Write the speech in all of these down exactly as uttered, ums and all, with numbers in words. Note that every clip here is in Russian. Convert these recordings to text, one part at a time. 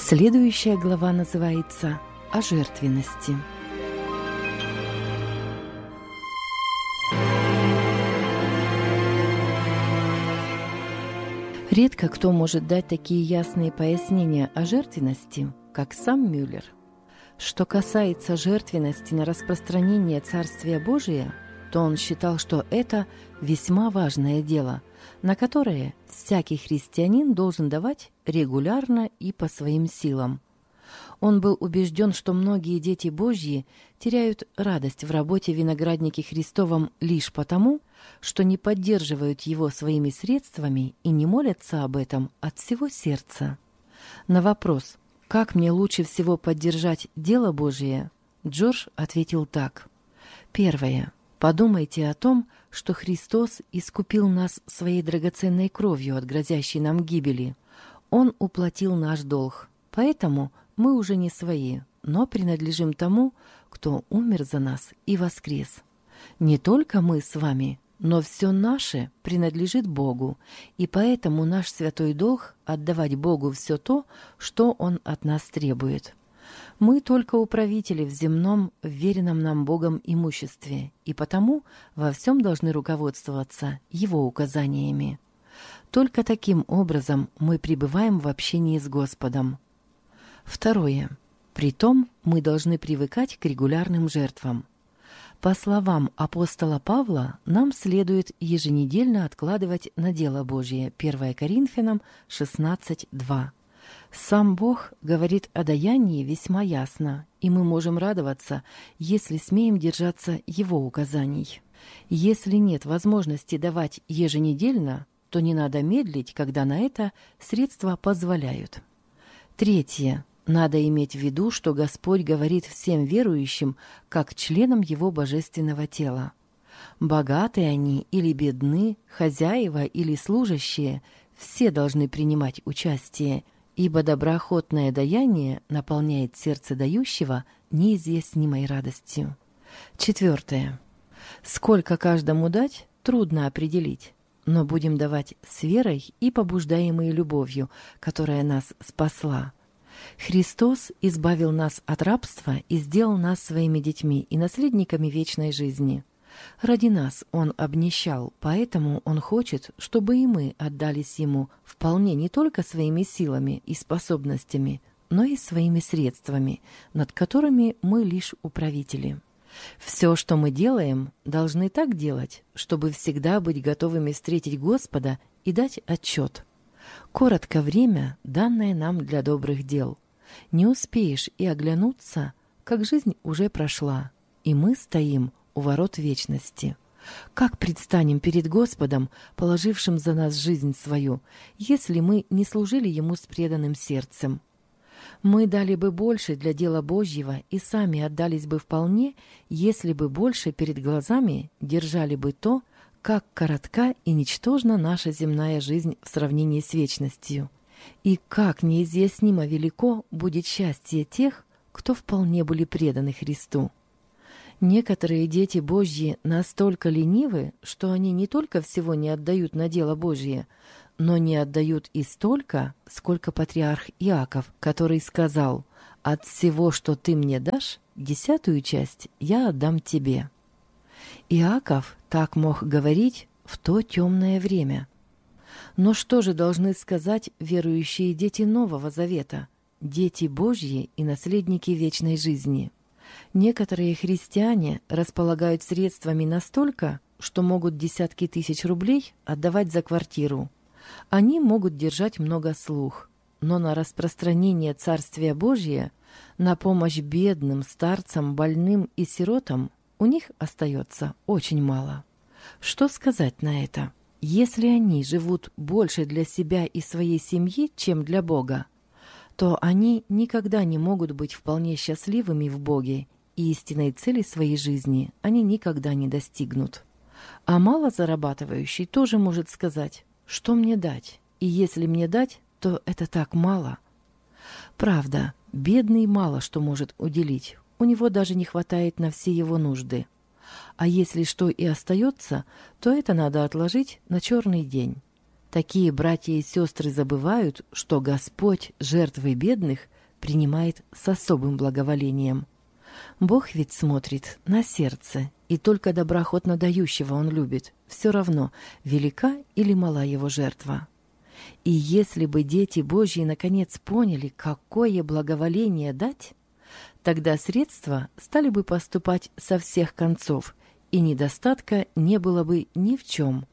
Следующая глава называется «О жертвенности». Редко кто может дать такие ясные пояснения о жертвенности, как сам Мюллер. Что касается жертвенности на распространение Царствия Божия, то он считал, что это весьма важное дело, на которое всякий христианин должен давать регулярно и по своим силам. Он был убежден, что многие дети Божьи теряют радость в работе в винограднике Христовом лишь потому, что не поддерживают его своими средствами и не молятся об этом от всего сердца. На вопрос «Как мне лучше всего поддержать дело Божие?» Джордж ответил так. Первое. Подумайте о том, что Христос искупил нас своей драгоценной кровью от грозящей нам гибели. Он уплатил наш долг, поэтому мы уже не свои, но принадлежим тому, кто умер за нас и воскрес. Не только мы с вами, но все наше принадлежит Богу, и поэтому наш святой долг — отдавать Богу все то, что Он от нас требует. Мы только управители в земном, вверенном нам Богом имуществе, и потому во всем должны руководствоваться Его указаниями. Только таким образом мы пребываем в общении с Господом. Второе. Притом мы должны привыкать к регулярным жертвам. По словам апостола Павла, нам следует еженедельно откладывать на дело Божие. первое Коринфянам шестнадцать два. Сам Бог говорит о даянии весьма ясно, и мы можем радоваться, если смеем держаться Его указаний. Если нет возможности давать еженедельно, то не надо медлить, когда на это средства позволяют. Третье. Надо иметь в виду, что Господь говорит всем верующим, как членам Его божественного тела. Богатые они или бедны, хозяева или служащие, все должны принимать участие, ибо доброохотное даяние наполняет сердце дающего неизъяснимой радостью. Четвертое. Сколько каждому дать, трудно определить, но будем давать с верой и побуждаемой любовью, которая нас спасла. Христос избавил нас от рабства и сделал нас своими детьми и наследниками вечной жизни. Ради нас Он обнищал, поэтому Он хочет, чтобы и мы отдались Ему вполне не только своими силами и способностями, но и своими средствами, над которыми мы лишь управители. Все, что мы делаем, должны так делать, чтобы всегда быть готовыми встретить Господа и дать отчет. Коротко время, данное нам для добрых дел. Не успеешь и оглянуться, как жизнь уже прошла, и мы стоим у ворот вечности. Как предстанем перед Господом, положившим за нас жизнь свою, если мы не служили Ему с преданным сердцем? Мы дали бы больше для дела Божьего и сами отдались бы вполне, если бы больше перед глазами держали бы то, как коротка и ничтожна наша земная жизнь в сравнении с вечностью, и как неизъяснимо велико будет счастье тех, кто вполне были преданы Христу. Некоторые дети Божьи настолько ленивы, что они не только всего не отдают на дело Божье, но не отдают и столько, сколько патриарх Иаков, который сказал: «От всего, что ты мне дашь, десятую часть я отдам тебе». Иаков так мог говорить в то темное время. Но что же должны сказать верующие дети Нового Завета, дети Божьи и наследники вечной жизни? Некоторые христиане располагают средствами настолько, что могут десятки тысяч рублей отдавать за квартиру. Они могут держать много слуг, но на распространение Царствия Божия, на помощь бедным, старцам, больным и сиротам у них остается очень мало. Что сказать на это? Если они живут больше для себя и своей семьи, чем для Бога, то они никогда не могут быть вполне счастливыми в Боге, и истинной цели своей жизни они никогда не достигнут. А мало зарабатывающий тоже может сказать: что мне дать? И если мне дать, то это так мало. Правда, бедный мало что может уделить, у него даже не хватает на все его нужды. А если что и остается, то это надо отложить на черный день. Такие братья и сестры забывают, что Господь жертвы бедных принимает с особым благоволением. Бог ведь смотрит на сердце, и только доброохотно дающего Он любит, все равно, велика или мала его жертва. И если бы дети Божьи наконец поняли, какое благоволение дать, тогда средства стали бы поступать со всех концов, и недостатка не было бы ни в чем.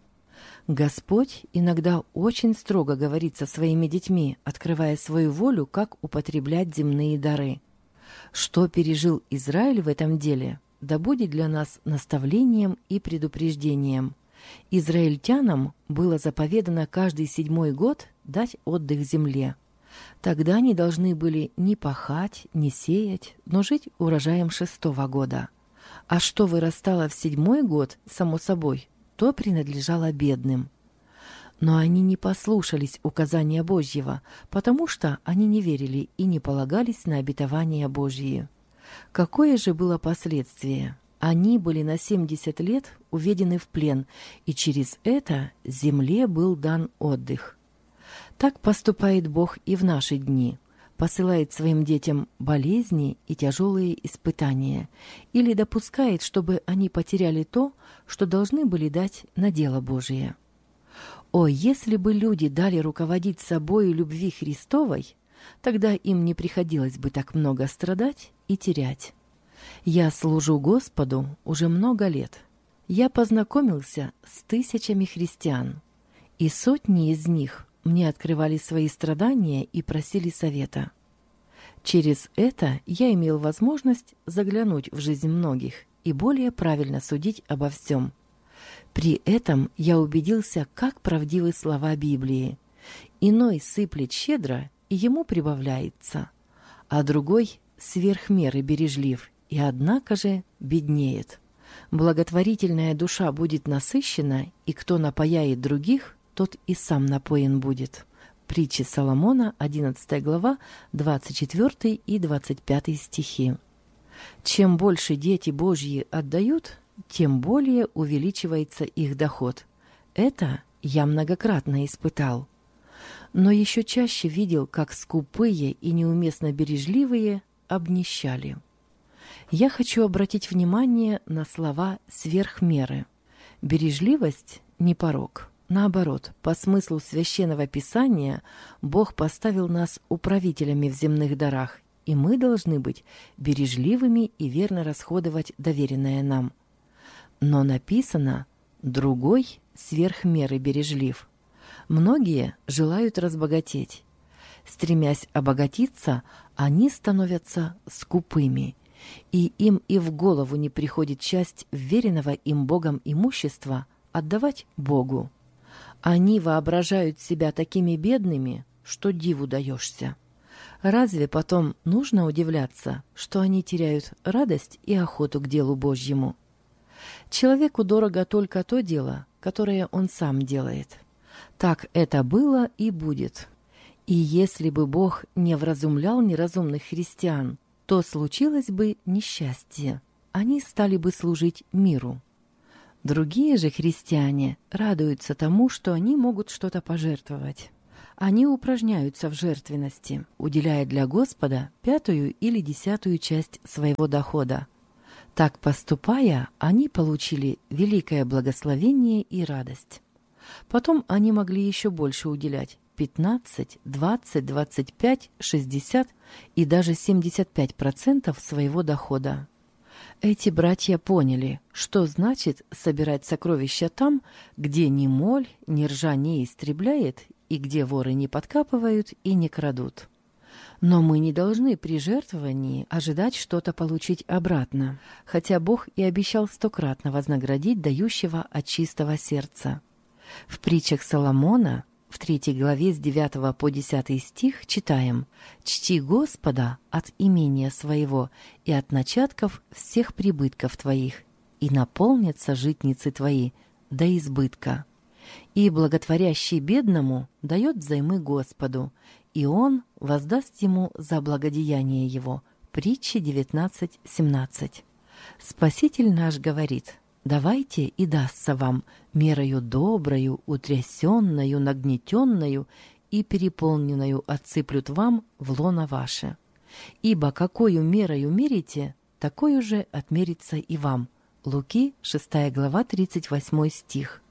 Господь иногда очень строго говорит со своими детьми, открывая свою волю, как употреблять земные дары. Что пережил Израиль в этом деле, да будет для нас наставлением и предупреждением. Израильтянам было заповедано каждый седьмой год дать отдых земле. Тогда они должны были не пахать, не сеять, но жить урожаем шестого года. А что вырастало в седьмой год, само собой, то принадлежало бедным. Но они не послушались указания Божьего, потому что они не верили и не полагались на обетования Божьи. Какое же было последствие? Они были на семьдесят лет уведены в плен, и через это земле был дан отдых. Так поступает Бог и в наши дни. Посылает своим детям болезни и тяжелые испытания, или допускает, чтобы они потеряли то, что должны были дать на дело Божие. О, если бы люди дали руководить собою любви Христовой, тогда им не приходилось бы так много страдать и терять. Я служу Господу уже много лет. Я познакомился с тысячами христиан, и сотни из них мне открывали свои страдания и просили совета. Через это я имел возможность заглянуть в жизнь многих и более правильно судить обо всем. При этом я убедился, как правдивы слова Библии. Иной сыплет щедро, и ему прибавляется, а другой сверх меры бережлив, и однако же беднеет. Благотворительная душа будет насыщена, и кто напояет других, тот и сам напоен будет. Притчи Соломона, одиннадцатая глава, двадцать четвёртый и двадцать пятый стихи. Чем больше дети Божьи отдают, тем более увеличивается их доход. Это я многократно испытал. Но еще чаще видел, как скупые и неуместно бережливые обнищали. Я хочу обратить внимание на слова «сверх меры». Бережливость – не порок. Наоборот, по смыслу Священного Писания Бог поставил нас управителями в земных дарах, и мы должны быть бережливыми и верно расходовать доверенное нам. Но написано «другой сверх меры бережлив». Многие желают разбогатеть. Стремясь обогатиться, они становятся скупыми, и им и в голову не приходит часть вверенного им Богом имущества отдавать Богу. Они воображают себя такими бедными, что диву даешься. Разве потом нужно удивляться, что они теряют радость и охоту к делу Божьему? Человеку дорого только то дело, которое он сам делает. Так это было и будет. И если бы Бог не вразумлял неразумных христиан, то случилось бы несчастье. Они стали бы служить миру. Другие же христиане радуются тому, что они могут что-то пожертвовать. Они упражняются в жертвенности, уделяя для Господа пятую или десятую часть своего дохода. Так поступая, они получили великое благословение и радость. Потом они могли еще больше уделять – пятнадцать, двадцать, двадцать пять, шестьдесят и даже семьдесят пять процентов своего дохода. Эти братья поняли, что значит собирать сокровища там, где ни моль, ни ржа не истребляет, и где воры не подкапывают и не крадут. Но мы не должны при жертвовании ожидать что-то получить обратно, хотя Бог и обещал стократно вознаградить дающего от чистого сердца. В притчах Соломона, в третьей главе с девятого по десятый стих читаем: «Чти Господа от имения своего и от начатков всех прибытков твоих, и наполнятся житницы твои до избытка. И благотворящий бедному дает взаймы Господу, и он воздаст ему за благодеяние его». Притчи девятнадцать семнадцать. Спаситель наш говорит: «Давайте, и дастся вам мерою доброю, утрясенною, нагнетенную и переполненную отсыплют вам в лоно ваше. Ибо какою мерою мерите, такою же отмерится и вам». Луки, шестая глава, тридцать восьмой стих.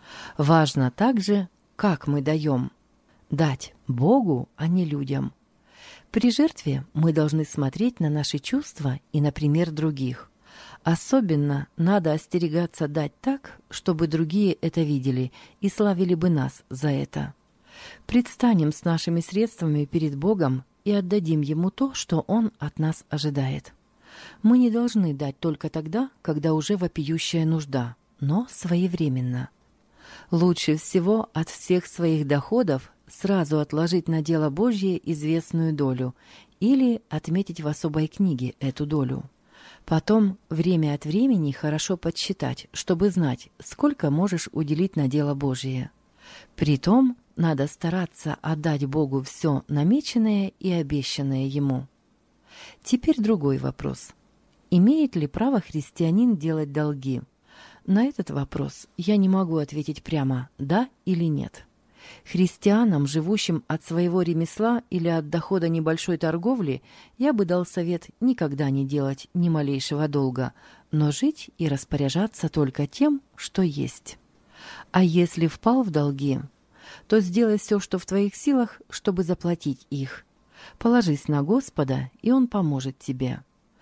Важно также, как мы даем. Дать Богу, а не людям. При жертве мы должны смотреть на наши чувства и на пример других. Особенно надо остерегаться дать так, чтобы другие это видели и славили бы нас за это. Предстанем с нашими средствами перед Богом и отдадим Ему то, что Он от нас ожидает. Мы не должны дать только тогда, когда уже вопиющая нужда, но своевременно. Лучше всего от всех своих доходов сразу отложить на дело Божье известную долю или отметить в особой книге эту долю. Потом время от времени хорошо подсчитать, чтобы знать, сколько можешь уделить на дело Божие. Притом надо стараться отдать Богу все намеченное и обещанное Ему. Теперь другой вопрос. Имеет ли право христианин делать долги? На этот вопрос я не могу ответить прямо «да» или «нет». Христианам, живущим от своего ремесла или от дохода небольшой торговли, я бы дал совет никогда не делать ни малейшего долга, но жить и распоряжаться только тем, что есть. А если впал в долги, то сделай все, что в твоих силах, чтобы заплатить их. Положись на Господа, и Он поможет тебе.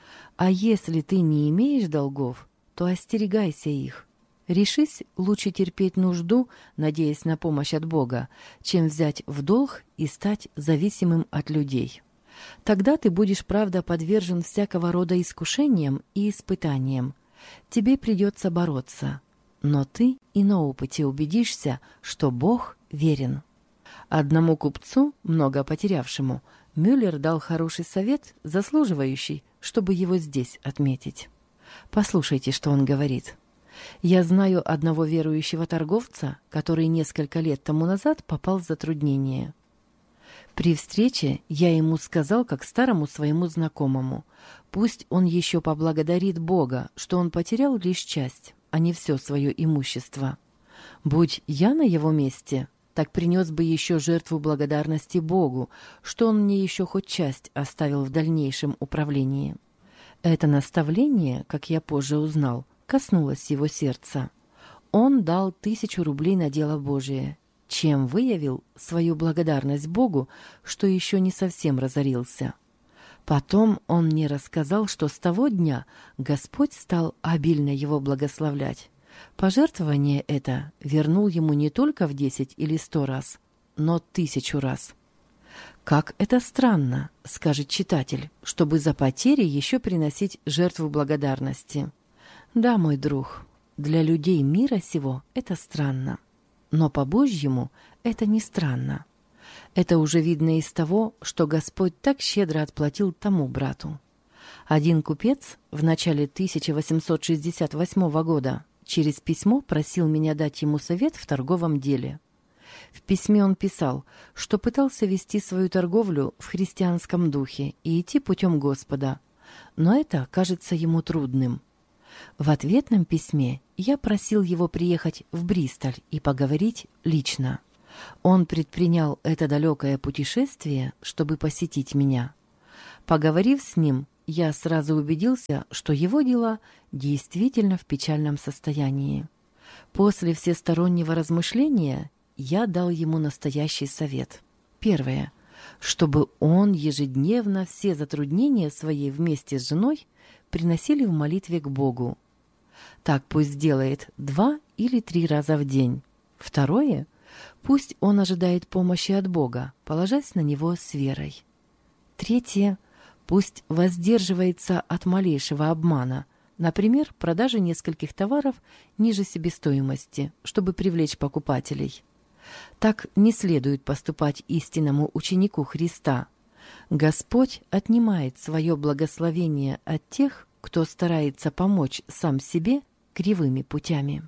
А если ты не имеешь долгов, то остерегайся их. Решись лучше терпеть нужду, надеясь на помощь от Бога, чем взять в долг и стать зависимым от людей. Тогда ты будешь, правда, подвержен всякого рода искушениям и испытаниям. Тебе придется бороться, но ты и на опыте убедишься, что Бог верен. Одному купцу, много потерявшему, Мюллер дал хороший совет, заслуживающий, чтобы его здесь отметить. Послушайте, что он говорит. «Я знаю одного верующего торговца, который несколько лет тому назад попал в затруднение. При встрече я ему сказал, как старому своему знакомому, пусть он еще поблагодарит Бога, что он потерял лишь часть, а не все свое имущество. Будь я на его месте, так принес бы еще жертву благодарности Богу, что он мне еще хоть часть оставил в дальнейшем управлении». Это наставление, как я позже узнал, коснулось его сердца. Он дал тысячу рублей на дело Божие, чем выявил свою благодарность Богу, что еще не совсем разорился. Потом он мне рассказал, что с того дня Господь стал обильно его благословлять. Пожертвование это вернул ему не только в десять или сто раз, но тысячу раз. «Как это странно, — скажет читатель, — чтобы за потери еще приносить жертву благодарности». Да, мой друг, для людей мира сего это странно, но по-божьему это не странно. Это уже видно из того, что Господь так щедро отплатил тому брату. Один купец в начале тысяча восемьсот шестьдесят восьмого года через письмо просил меня дать ему совет в торговом деле. В письме он писал, что пытался вести свою торговлю в христианском духе и идти путем Господа, но это кажется ему трудным. В ответном письме я просил его приехать в Бристоль и поговорить лично. Он предпринял это далекое путешествие, чтобы посетить меня. Поговорив с ним, я сразу убедился, что его дела действительно в печальном состоянии. После всестороннего размышления я дал ему настоящий совет. Первое. Чтобы он ежедневно все затруднения свои вместе с женой приносили в молитве к Богу. Так пусть делает два или три раза в день. Второе. Пусть он ожидает помощи от Бога, положась на Него с верой. Третье. Пусть воздерживается от малейшего обмана, например, продажи нескольких товаров ниже себестоимости, чтобы привлечь покупателей. Так не следует поступать истинному ученику Христа. Господь отнимает свое благословение от тех, кто старается помочь сам себе кривыми путями.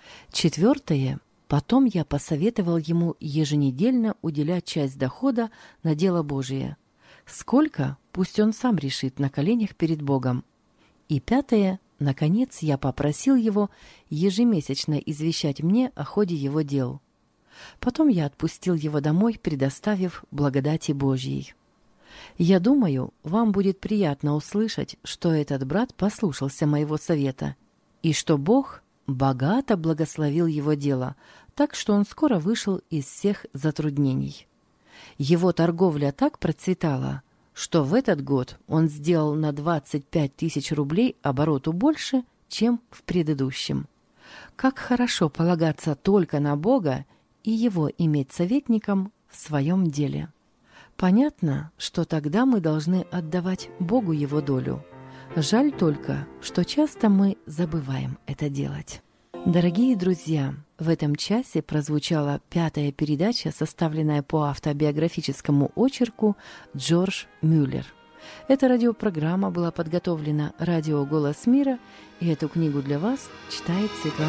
Четвертое. Потом я посоветовал ему еженедельно уделять часть дохода на дело Божие. Сколько, пусть он сам решит на коленях перед Богом. И пятое. Наконец, я попросил его ежемесячно извещать мне о ходе его дел. Потом я отпустил его домой, предоставив благодати Божьей. Я думаю, вам будет приятно услышать, что этот брат послушался моего совета, и что Бог богато благословил его дело, так что он скоро вышел из всех затруднений. Его торговля так процветала, что в этот год он сделал на двадцать пять тысяч рублей обороту больше, чем в предыдущем. Как хорошо полагаться только на Бога и Его иметь советником в своем деле. Понятно, что тогда мы должны отдавать Богу Его долю. Жаль только, что часто мы забываем это делать. Дорогие друзья, в этом часе прозвучала пятая передача, составленная по автобиографическому очерку Джордж Мюллер. Эта радиопрограмма была подготовлена радио «Голос мира», и эту книгу для вас читает Светлана